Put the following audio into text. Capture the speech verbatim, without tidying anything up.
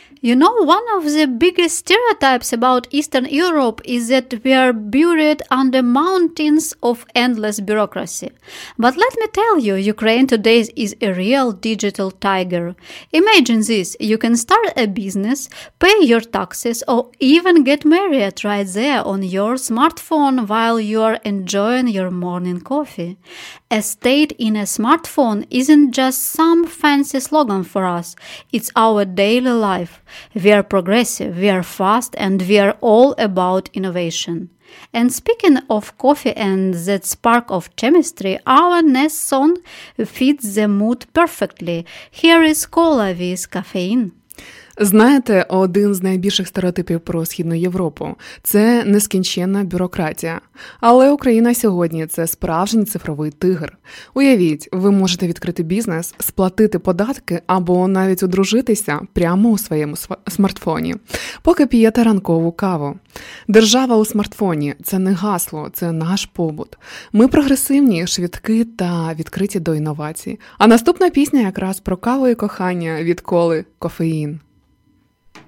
You know, one of the biggest stereotypes about Eastern Europe is that we are buried under mountains of endless bureaucracy. But let me tell you, Ukraine today is a real digital tiger. Imagine this, you can start a business, pay your taxes, or even get married right there on your smartphone while you are enjoying your morning coffee. A state in a smartphone isn't just some fancy slogan for us, it's our daily life. We are progressive, we are fast, and we are all about innovation. And speaking of coffee and that spark of chemistry, our next song fits the mood perfectly. Here is Cola with caffeine. Знаєте, один з найбільших стереотипів про Східну Європу – це нескінченна бюрократія. Але Україна сьогодні – це справжній цифровий тигр. Уявіть, ви можете відкрити бізнес, сплатити податки або навіть одружитися прямо у своєму смартфоні, поки п'єте ранкову каву. Держава у смартфоні – це не гасло, це наш побут. Ми прогресивні, швидкі та відкриті до інновацій. А наступна пісня якраз про каву і кохання від Коли «Кофеїн».